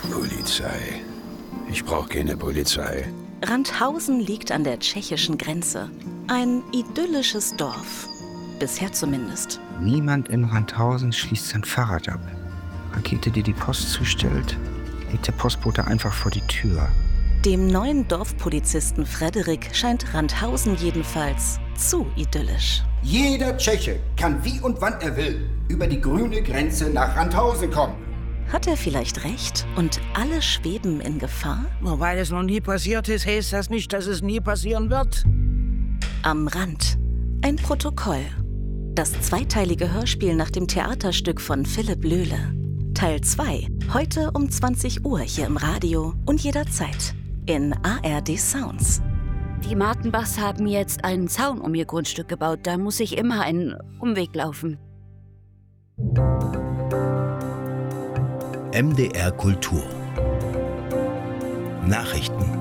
Polizei. Ich brauche keine Polizei. Randhausen liegt an der tschechischen Grenze. Ein idyllisches Dorf. Bisher zumindest. Niemand in Randhausen schließt sein Fahrrad ab. Rakete, die die Post zustellt, legt der Postbote einfach vor die Tür. Dem neuen Dorfpolizisten Frederik scheint Randhausen jedenfalls zu idyllisch. Jeder Tscheche kann wie und wann er will über die grüne Grenze nach Randhausen kommen. Hat er vielleicht recht und alle schweben in Gefahr? Nur weil es noch nie passiert ist, heißt das nicht, dass es nie passieren wird. Am Rand. Ein Protokoll. Das zweiteilige Hörspiel nach dem Theaterstück von Philipp Löhle. Teil 2. Heute um 20 Uhr hier im Radio und jederzeit in ARD Sounds. Die Martenbachs haben jetzt einen Zaun um ihr Grundstück gebaut. Da muss ich immer einen Umweg laufen. MDR Kultur Nachrichten.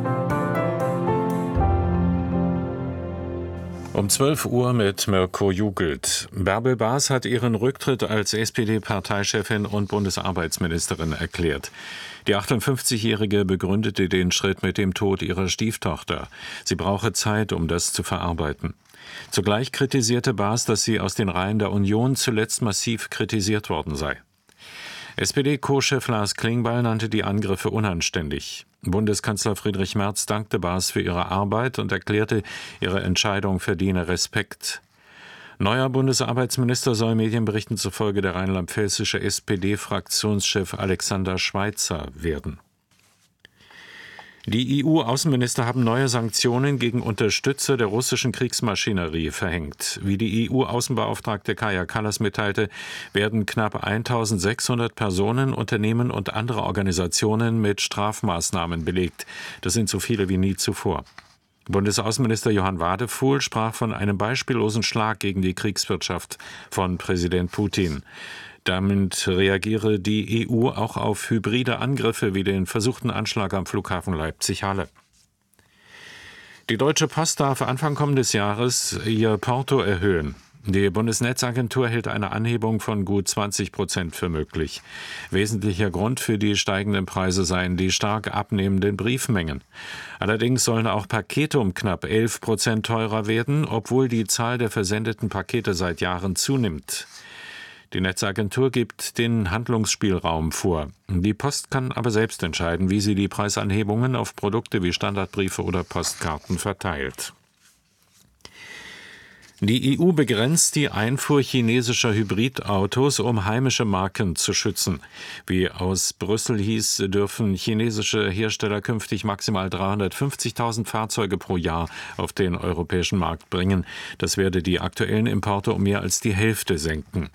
Um 12 Uhr mit Mirko Jugelt. Bärbel Baas hat ihren Rücktritt als SPD-Parteichefin und Bundesarbeitsministerin erklärt. Die 58-Jährige begründete den Schritt mit dem Tod ihrer Stieftochter. Sie brauche Zeit, um das zu verarbeiten. Zugleich kritisierte Baas, dass sie aus den Reihen der Union zuletzt massiv kritisiert worden sei. SPD-Co-Chef Lars Klingbeil nannte die Angriffe unanständig. Bundeskanzler Friedrich Merz dankte Baas für ihre Arbeit und erklärte, ihre Entscheidung verdiene Respekt. Neuer Bundesarbeitsminister soll Medienberichten zufolge der rheinland-pfälzische SPD-Fraktionschef Alexander Schweitzer werden. Die EU-Außenminister haben neue Sanktionen gegen Unterstützer der russischen Kriegsmaschinerie verhängt. Wie die EU-Außenbeauftragte Kaja Kallas mitteilte, werden knapp 1.600 Personen, Unternehmen und andere Organisationen mit Strafmaßnahmen belegt. Das sind so viele wie nie zuvor. Bundesaußenminister Johann Wadefuhl sprach von einem beispiellosen Schlag gegen die Kriegswirtschaft von Präsident Putin. Damit reagiere die EU auch auf hybride Angriffe wie den versuchten Anschlag am Flughafen Leipzig-Halle. Die Deutsche Post darf Anfang kommendes Jahres ihr Porto erhöhen. Die Bundesnetzagentur hält eine Anhebung von gut 20% für möglich. Wesentlicher Grund für die steigenden Preise seien die stark abnehmenden Briefmengen. Allerdings sollen auch Pakete um knapp 11% teurer werden, obwohl die Zahl der versendeten Pakete seit Jahren zunimmt. Die Netzagentur gibt den Handlungsspielraum vor. Die Post kann aber selbst entscheiden, wie sie die Preisanhebungen auf Produkte wie Standardbriefe oder Postkarten verteilt. Die EU begrenzt die Einfuhr chinesischer Hybridautos, um heimische Marken zu schützen. Wie aus Brüssel hieß, dürfen chinesische Hersteller künftig maximal 350.000 Fahrzeuge pro Jahr auf den europäischen Markt bringen. Das werde die aktuellen Importe um mehr als die Hälfte senken.